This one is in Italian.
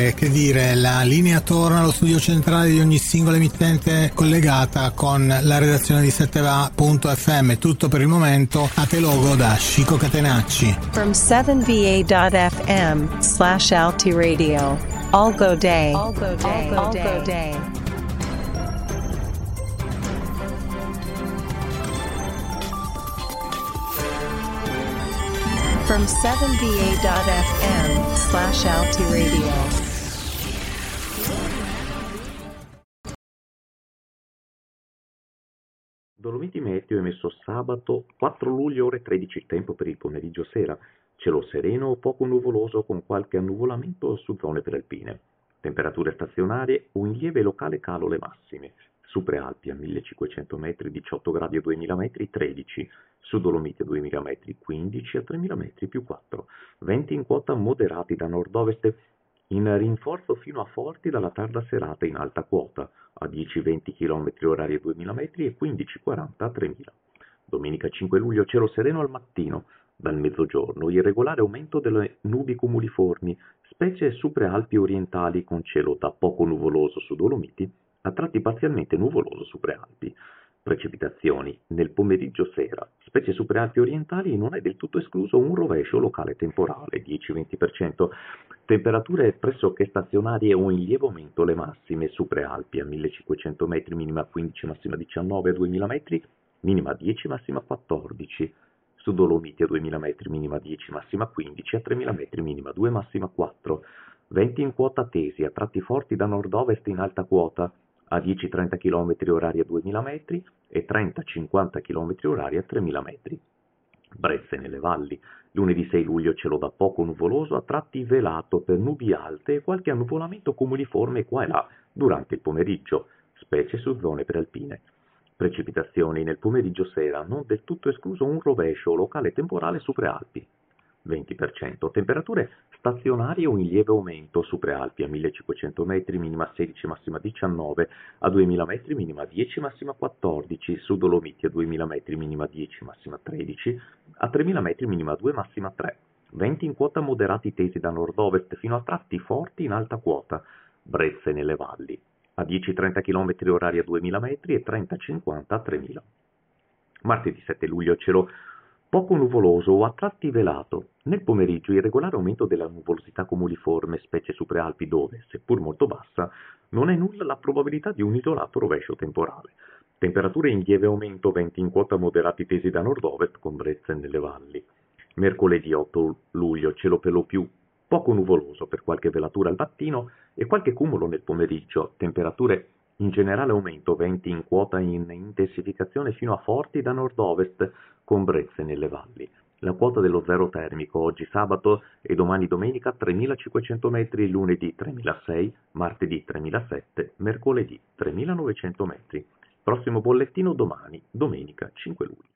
Che dire, la linea torna allo studio centrale di ogni singola emittente collegata con la redazione di 7va.fm. Tutto per il momento. A te logo da Chico Catenacci. From 7va.fm/Alti Radio. All go day. All go day. All go day. From 7va.fm/Alti Radio. Dolomiti Meteo emesso sabato 4 luglio ore 13 il tempo per il pomeriggio sera, cielo sereno o poco nuvoloso con qualche annuvolamento su zone prealpine, temperature stazionarie o in lieve locale calo le massime, su Prealpi a 1500 metri 18 gradi a 2000 metri 13, su Dolomiti a 2000 metri 15 a 3000 metri più 4, venti in quota moderati da nord-ovest in rinforzo fino a forti dalla tarda serata in alta quota, a 10-20 km orari a 2000 metri e 15-40 a 3000. Domenica 5 luglio cielo sereno al mattino, dal mezzogiorno irregolare aumento delle nubi cumuliformi, specie su Prealpi orientali con cielo da poco nuvoloso su Dolomiti, a tratti parzialmente nuvoloso su Prealpi. Precipitazioni nel pomeriggio sera, specie su Prealpi orientali non è del tutto escluso un rovescio locale temporale, 10-20%, temperature pressoché stazionarie o in lieve aumento le massime su Prealpi a 1500 metri, minima 15, massima 19 a 2000 metri, minima 10, massima 14, su Dolomiti a 2000 metri, minima 10, massima 15, a 3000 metri, minima 2, massima 4, venti in quota tesi, a tratti forti da nord-ovest in alta quota, a 10-30 km orari a 2000 metri e 30-50 km orari a 3000 metri. Brezze nelle valli. Lunedì 6 luglio cielo da poco nuvoloso, a tratti velato per nubi alte e qualche annuvolamento cumuliforme qua e là durante il pomeriggio, specie su zone prealpine. Precipitazioni nel pomeriggio sera, non del tutto escluso un rovescio locale temporale su Prealpi. 20%. Temperature stazionarie o in lieve aumento su Prealpi a 1500 metri, minima 16, massima 19, a 2000 metri, minima 10, massima 14, su Dolomiti a 2000 metri, minima 10, massima 13, a 3000 metri, minima 2, massima 3. Venti in quota moderati tesi da nord-ovest fino a tratti forti in alta quota, brezze nelle valli, a 10-30 km orari a 2000 metri e 30-50 a 3000. Martedì 7 luglio cielo poco nuvoloso o a tratti velato. Nel pomeriggio irregolare aumento della nuvolosità cumuliforme, specie su Prealpi dove, seppur molto bassa, non è nulla la probabilità di un isolato rovescio temporale. Temperature in lieve aumento, venti in quota moderati tesi da nord-ovest con brezze nelle valli. Mercoledì 8 luglio cielo per lo più poco nuvoloso per qualche velatura al mattino e qualche cumulo nel pomeriggio. Temperature in generale aumento, venti in quota in intensificazione fino a forti da nord-ovest con brezze nelle valli. La quota dello zero termico oggi sabato e domani domenica 3500 metri, lunedì 3006, martedì 3007, mercoledì 3900 metri. Prossimo bollettino domani, domenica 5 luglio.